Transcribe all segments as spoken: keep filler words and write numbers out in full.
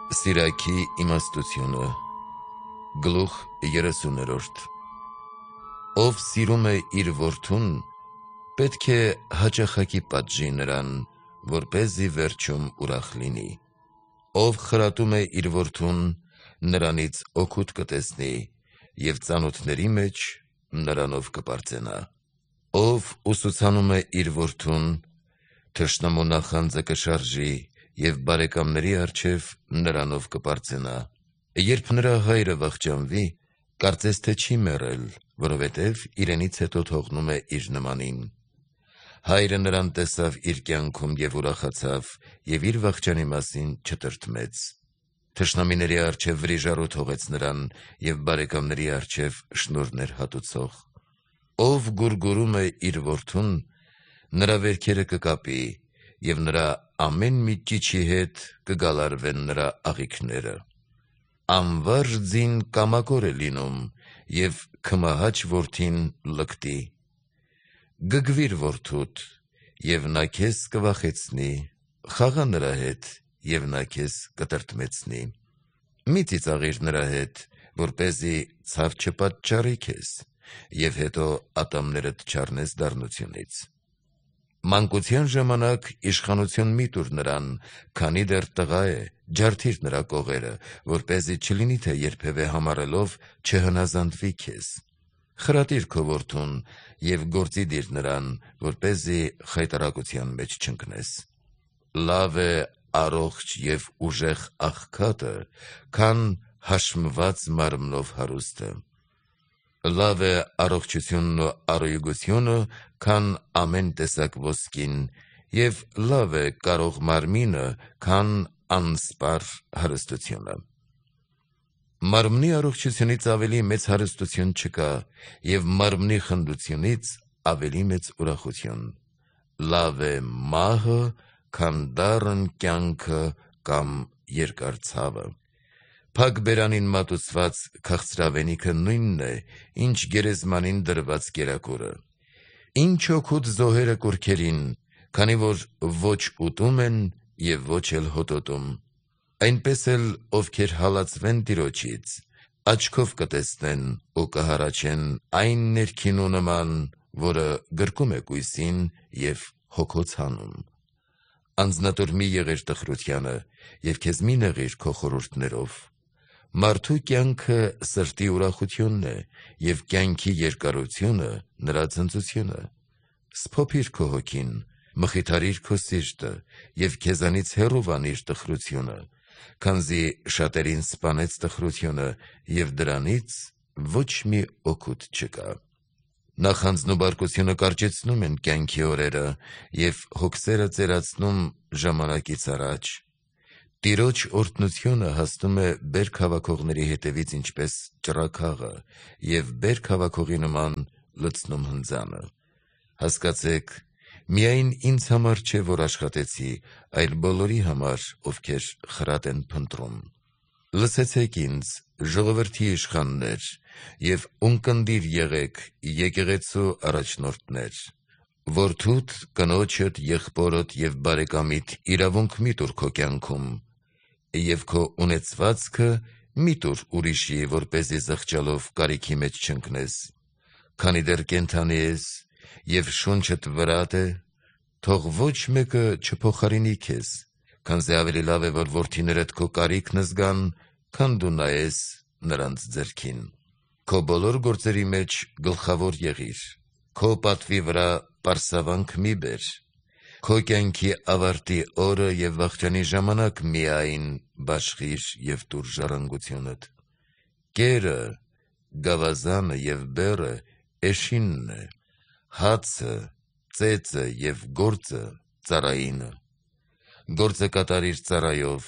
Սիրակի իմաստությունը Գլուխ երեսուներորդ Ով սիրում է իր որդուն, պետք է հաճախակի պատժի նրան, որպեսզի վերջում ուրախ լինի։ Ով խրատում է իր որդուն, նրանից օգուտ կտեսնի, և ծանոթների մեջ նրանով կպարծենա։ Ով ուսուցանում է իր որդուն, թշնամու նախանձը կշարժի, և բարեկամների առջև նրանով կպարծենա։ Երբ նրա հայրը վախճանվի, կարծես թե չի մեռել, որովհետև իրենից հետո թողնում է իր նմանին։ Հայրը նրան տեսավ իր կյանքում և ուրախացավ, և իր վախճանի մասին չտրտմեց։ Թշնամիների առջև վրիժառու թողեց նրան, և բարեկամների առջև շնորհներ հատուցող։ Ով գուրգուրում է իր որդուն, նրա վերքերը կկապի, և նրա ամեն մի ճիչի հետ կգալարվեն նրա աղիքները։ Անվարժ ձին կամակոր է լինում, և քմահաճ որդին լկտի։ Գգվիր որդուդ, և նա քեզ կվախեցնի, խաղա նրա հետ, և նա քեզ կտրտմեցնի։ Մի ծիծաղիր նրա հետ, որպեսզի ցավ չպատճառի քեզ, և հետո ատամներդ չառնես դառնությունից։ Մանկության ժամանակ իշխանություն մի տուր նրան, քանի դեռ տղա է, ջարդիր նրա կողերը, որպեսզի չլինի, թե երբևէ համառելով չհնազանդվի քեզ։ Խրատիր քո որդուն և գործի դիր նրան, որպեսզի խայտառակության մեջ չընկնես։ Լավ է առողջ և ուժեղ աղքատը, քան հաշմված մարմնով հարուստը։ Լավ է առողջությունն ու առույգությունը, քան ամեն տեսակ ոսկին, և լավ է կարող մարմինը, քան անսպառ հարստությունը։ Մարմնի առողջությունից ավելի մեծ հարստություն չկա, և մարմնի խնդությունից ավելի մեծ ուրախություն։ Լավ է մահը, քան դառն կյանքը կամ երկար ցավը։ Փակ բերանին մատուցված քաղցրավենիքը նույնն է, ինչ գերեզմանին դրված կերակուրը։ Ինչ օգուտ զոհերը կուռքերին, քանի որ ոչ ուտում են և ոչ էլ հոտոտում։ Այնպես էլ ովքեր հալածվեն Տիրոջից, աչքով կտեսնեն ու կհառաչեն այն ներքինու նման, որը գրկում է կույսին և հոգոց հանում։ Անձնատուր մի եղիր տխրությանը, և քեզ մի նեղիր քո խորհուրդներով։ Մարդու կյանքը սրտի ուրախությունն է, և կյանքի երկարությունը նրա ցնծությունը։ Սփոփիր քո հոգին, մխիթարիր քո սիրտը, և քեզանից հեռու վանիր տխրությունը, քանզի շատերին սպանեց տխրությունը, և դրանից ոչ մի օգուտ չկա։ Նախանձն ու բարկությունը կարճեցնում են կյանքի օրերը, և հոգսերը ծերացնում ժամանակից առաջ։ Տիրոջ օրհնությունը հասնում է բերք հավաքողների հետևից ինչպես ճռագաղը, և բերք հավաքողի նման լցնում հնձանը։ Հասկացեք, միայն ինձ համար չէ, որ աշխատեցի, այլ բոլորի համար, ովքեր խրատ են փնտրում։ Լսեցեք ինձ, ժողովրդի իշխաններ, և ունկնդիր եղեք, եկեղեցու առաջնորդներ։ Որդուդ, կնոջդ, եղբորդ և բարեկամիդ իրավունք մի տուր քո կյանքում, և քո ունեցվածքը մի տուր ուրիշի, որպեսզի զղջալով կարիքի մեջ չընկնես։ Քանի դեռ կենդանի ես, և շունչդ վրատ է, թող ոչ մեկը չփոխարինի քեզ, քանզի ավելի լավ է, որ որդիներդ քո կարիքն զգան, քան դու նայես նրանց ձեռքին։ Քո բոլոր գործերի մեջ գլխավոր եղիր, քո պատվի վրա պարսավանք մի բեր։ Քո կյանքի ավարտի օրը և վախճանի ժամանակ միայն բաշխիր և տուր ժառանգությունդ։ Կերը, գավազանը և բեռը էշինն է, հացը, ծեծը և գործը ծառայինը։ Գործը կատարիր ծառայով,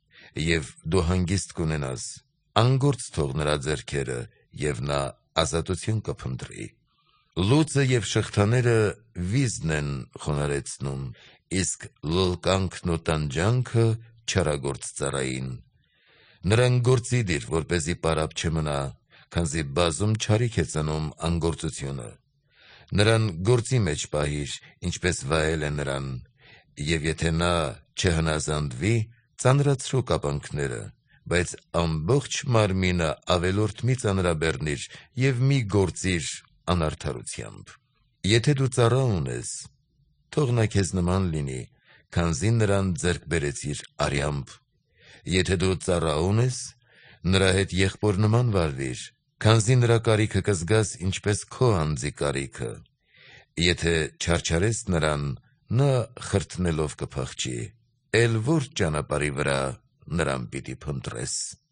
և դու հանգիստ կունենաս, անգործ թող նրա ձեռքերը, և նա ազատություն կփնտրի։ Լուծը և շղթաները վիզն են խոնարհեցնում, իսկ լլկանքն ու տանջանքը չարագործ ծառային։ Նրան գործի դիր, որպեսզի պարապ չմնա, քանզի բազում չարիք է ծնում անգործությունը։ Նրան գործի մեջ պահիր, ինչպես վայել է նրան, և եթե նա չհնազանդվի, ծանրացրու կապանքները, բայց ամբողջ մարմինը ավելորդ մի ծանրաբեռնիր և մի գործիր անարդարությամբ։ Եթե դու ծառա ունես, թող նա քեզ նման լինի, քանզի նրան ձեռք բերեցիր արյամբ։ Եթե դու ծառա ունես, նրա հետ եղբոր նման վարվիր, քանզի նրա կարիքը կզգաս ինչպես քո անձի կարիքը։ Եթե չարչարես նրան, նա խրթնելով կփախչի, էլ որ ճանապարհի վրա նրան պիտի փնտրես։